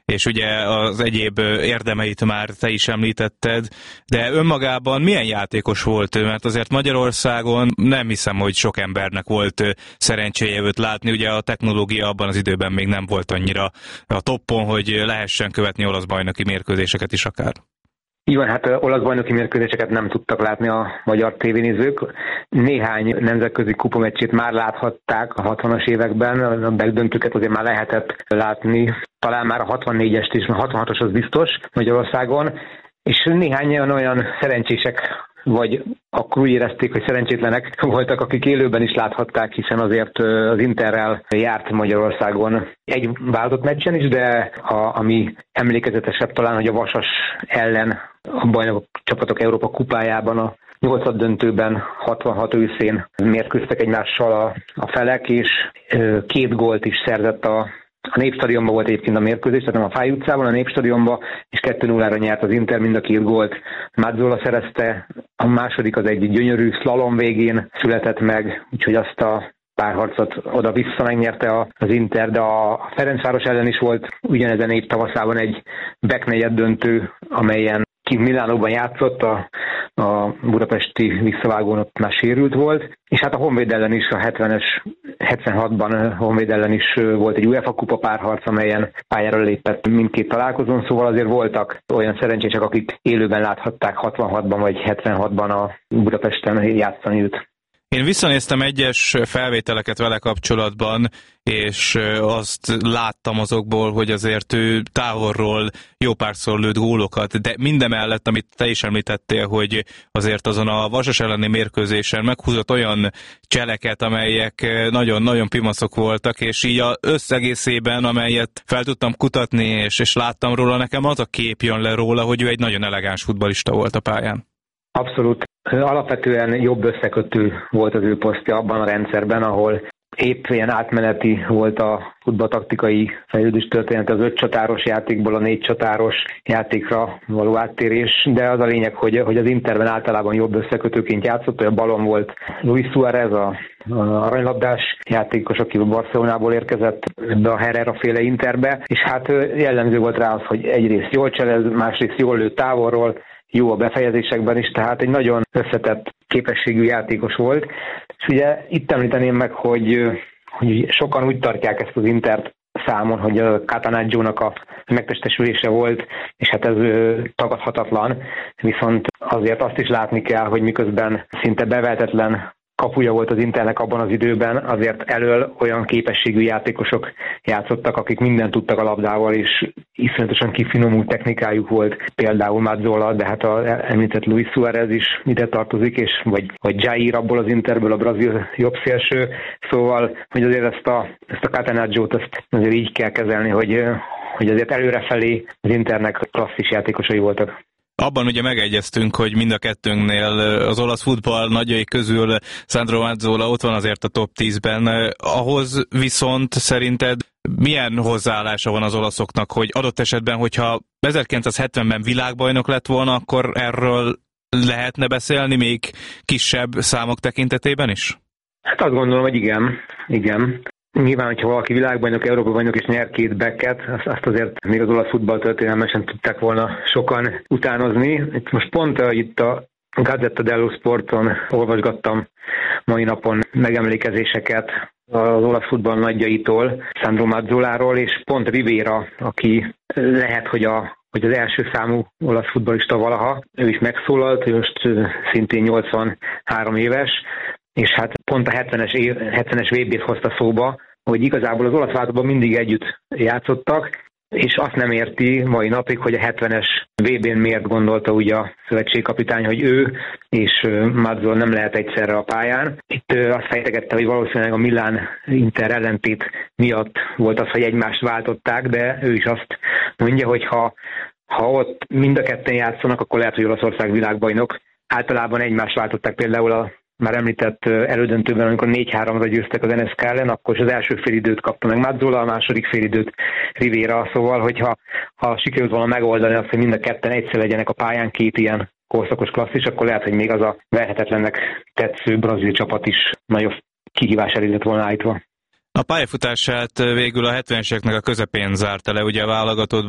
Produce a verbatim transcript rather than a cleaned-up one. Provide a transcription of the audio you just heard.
és ugye az egyéb érdemeit már te is említetted, de önmagában milyen játékos volt ő? Mert azért Magyarországon nem hiszem, hogy sok embernek volt szerencséje őt látni, ugye a technológia abban az időben még nem volt annyira a toppon, hogy lehessen követni olasz bajnoki mérkőzéseket is akár. Igen, hát olasz bajnoki mérkőzéseket nem tudtak látni a magyar tévénézők. Néhány nemzetközi kupameccsét már láthatták a hatvanas években, a megdöntőket azért már lehetett látni. Talán már a hatvannégyest is, a hatvanhatos az biztos Magyarországon, és néhányan olyan szerencsések, vagy akkor úgy érezték, hogy szerencsétlenek voltak, akik élőben is láthatták, hiszen azért az Interrel járt Magyarországon egy váltott meccsen is, de a, ami emlékezetesebb talán, hogy a Vasas ellen a bajnokok csapatok Európa kupájában a nyolcad döntőben hatvanhat őszén mérkőztek egymással a, a felek, és két gólt is szerzett a A Népstadionban volt egyébként a mérkőzés, tehát nem a Fáy utcában, a Népstadionban, és kettő nullára nyert az Inter, mind a két gólt Mazzola szerezte, a második az egy gyönyörű slalom végén született meg, úgyhogy azt a párharcot oda-vissza megnyerte az Inter, de a Ferencváros ellen is volt ugyanezen év tavaszában egy back-negyed döntő, amelyen ki Milánóban játszott, a, a budapesti visszavágón ott már sérült volt, és hát a Honvéd ellen is, a hetvenes, hetvenhatban a Honvéd ellen is volt egy UEFA kupa párharc, amelyen pályára lépett mindkét találkozón, szóval azért voltak olyan szerencsések, akik élőben láthatták hatvanhatban vagy hetvenhatban a Budapesten játszani őt. Én visszanéztem egyes felvételeket vele kapcsolatban, és azt láttam azokból, hogy azért ő távolról jó párszor lőtt gólokat, de mindemellett, amit te is említettél, hogy azért azon a Vasas elleni mérkőzésen meghúzott olyan cseleket, amelyek nagyon-nagyon pimaszok voltak, és így az összegészében, amelyet fel tudtam kutatni, és, és láttam róla, nekem az a kép jön le róla, hogy ő egy nagyon elegáns futballista volt a pályán. Abszolút. Alapvetően jobb összekötő volt az ő posztja abban a rendszerben, ahol épp ilyen átmeneti volt a futballtaktikai fejlődés történet az öt csatáros játékból a négy csatáros játékra való áttérés, de az a lényeg, hogy, hogy az Interben általában jobb összekötőként játszott, hogy a balon volt Luis Suárez, a, a aranylabdás játékos, aki a Barcelonából érkezett be a Herrera féle Interbe, és hát jellemző volt rá az, hogy egyrészt jól cselez, másrészt jól lő távolról, jó a befejezésekben is, tehát egy nagyon összetett képességű játékos volt. És ugye itt említeném meg, hogy, hogy sokan úgy tartják ezt az Intert számon, hogy a Catanaccio-nak a megtestesülése volt, és hát ez tagadhatatlan, viszont azért azt is látni kell, hogy miközben szinte bevehetetlen kapuja volt az Internek abban az időben, azért elől olyan képességű játékosok játszottak, akik mindent tudtak a labdával, és iszonyatosan kifinomult technikájuk volt, például Mazzola, de hát az említett Luis Suárez is ide tartozik, és vagy, vagy Jair abból az Interből, a brazil jobbszélső, szóval, hogy azért ezt a, ezt a Catanaccio-t ezt azért így kell kezelni, hogy, hogy azért előrefelé az Internek klasszis játékosai voltak. Abban ugye megegyeztünk, hogy mind a kettőnknél az olasz futball nagyjai közül Sandro Mazzola ott van azért a top tízben. Ahhoz viszont szerinted milyen hozzáállása van az olaszoknak, hogy adott esetben, hogyha ezerkilencszázhetvenben világbajnok lett volna, akkor erről lehetne beszélni még kisebb számok tekintetében is? Hát azt gondolom, hogy igen. igen. Nyilván, hogyha valaki világbajnok, Európa bajnok és nyer két backet, azt azért még az olasz futball történelmen sem tudták volna sokan utánozni. Itt most pont uh, itt a Gazzetta dello Sporton olvasgattam mai napon megemlékezéseket az olasz futball nagyjaitól, Sandro Mazzoláról, és pont Rivera, aki lehet, hogy a hogy az első számú olasz futballista valaha, ő is megszólalt, ő most uh, szintén nyolcvanhárom éves, és hát pont a hetvenes, év, hetvenes vé bét hozta szóba, hogy igazából az olasz váltóban mindig együtt játszottak, és azt nem érti mai napig, hogy a hetvenes vé bén miért gondolta ugye a szövetségkapitány, hogy ő és Mazzola nem lehet egyszerre a pályán. Itt azt fejtegette, hogy valószínűleg a Milán-Inter ellentét miatt volt az, hogy egymást váltották, de ő is azt mondja, hogy ha, ha ott mind a ketten játszanak, akkor lehet, hogy Olaszország világbajnok. Általában egymást váltották, például a már említett elődöntőben, amikor négy háromra győztek az en es ká ellen, akkor az első félidőt kapta meg Mazzola, a második félidőt Rivera, szóval, hogyha ha sikerült volna megoldani azt, hogy mind a ketten egyszer legyenek a pályán, két ilyen korszakos klasszis, akkor lehet, hogy még az a verhetetlennek tetsző brazil csapat is nagyobb kihívás elé lett volna állítva. A pályafutását végül a hetveneseknek a közepén zárta le, ugye a válogatottban